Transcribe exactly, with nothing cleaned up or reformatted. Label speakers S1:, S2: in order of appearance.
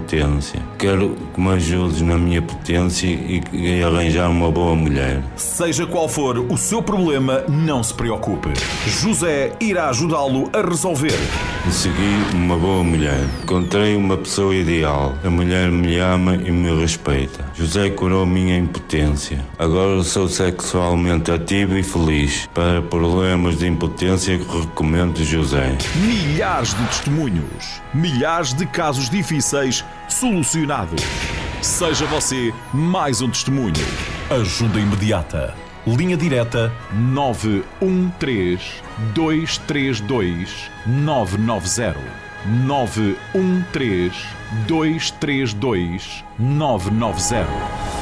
S1: impotência. Quero que me ajudes na minha potência e, e arranjar uma boa mulher.
S2: Seja qual for o seu problema, não se preocupe. José irá ajudá-lo a resolver.
S1: Consegui uma boa mulher. Encontrei uma pessoa ideal. A mulher me ama e me respeita. José curou minha impotência. Agora sou sexualmente ativo e feliz. Para problemas de impotência, recomendo José.
S2: Milhares de testemunhos, milhares de casos difíceis solucionados. Seja você mais um testemunho. Ajuda imediata. Linha direta nove um três, dois três dois, nove nove zero. nove um três, dois três dois, nove nove zero.